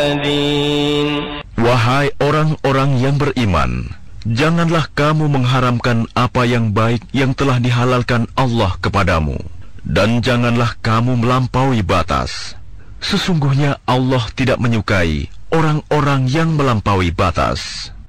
Wahai orang-orang yang beriman, janganlah kamu mengharamkan apa yang baik yang telah dihalalkan Allah kepadamu, dan janganlah kamu melampaui batas. Sesungguhnya Allah tidak menyukai orang-orang yang melampaui batas.